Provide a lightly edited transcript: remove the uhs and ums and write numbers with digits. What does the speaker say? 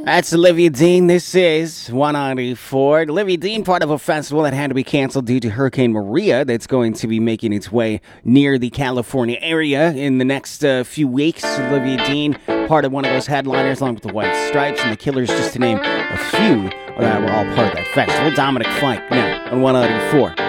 That's Olivia Dean. This is 194. Olivia Dean, part of a festival that had to be canceled due to Hurricane Maria that's going to be making its way near the California area in the next few weeks. Olivia Dean, part of one of those headliners along with the White Stripes and the Killers, just to name a few that were all part of that festival. Dominic Fike now on 194.